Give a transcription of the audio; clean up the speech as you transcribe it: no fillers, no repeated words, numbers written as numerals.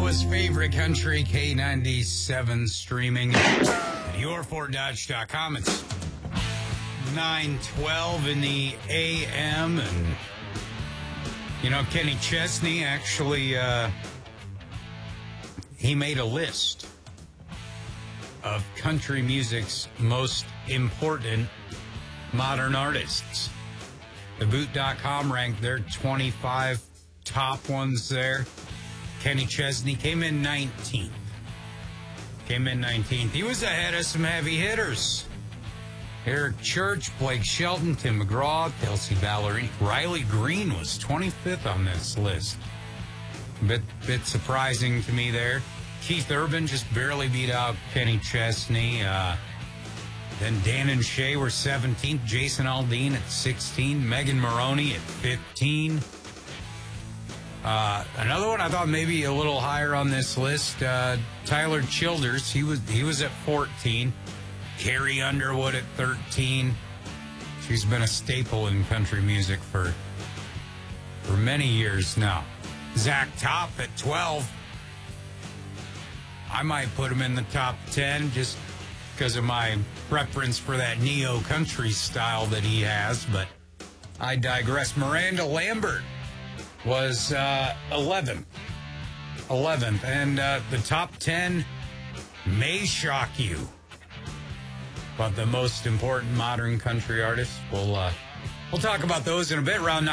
Iowa's favorite country, K97, streaming at your4dodge.com. It's 9:12 in the a.m. And, you know, Kenny Chesney actually, he made a list of country music's most important modern artists. TheBoot.com ranked their 25 top ones there. Kenny Chesney came in 19th. He was ahead of some heavy hitters. Eric Church, Blake Shelton, Tim McGraw, Kelsey Ballerini. Riley Green was 25th on this list. Bit surprising to me there. Keith Urban just barely beat out Kenny Chesney. Then Dan and Shay were 17th. Jason Aldean at 16. Megan Maroney at 15. Another one I thought maybe a little higher on this list, Tyler Childers. He was at 14. Carrie Underwood at 13. She's been a staple in country music for many years now. Zach Top at 12. I might put him in the top 10 just because of my preference for that neo-country style that he has, but I digress. Miranda Lambert was 11th. And the top 10 may shock you. But the most important modern country artists, we'll talk about those in a bit. Around